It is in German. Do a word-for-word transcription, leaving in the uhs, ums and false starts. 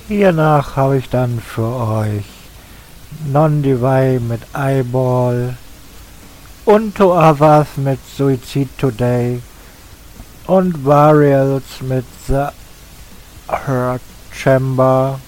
Hiernach habe ich dann für euch Non-Divide mit Eyeball, Unto Others mit Suicide Today und Varials mit The Hurt Chamber.